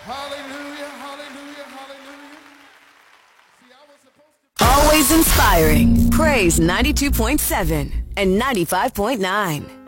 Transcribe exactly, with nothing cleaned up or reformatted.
Hallelujah, hallelujah, hallelujah. See, I was supposed to... Always inspiring. Praise ninety-two point seven and ninety-five point nine.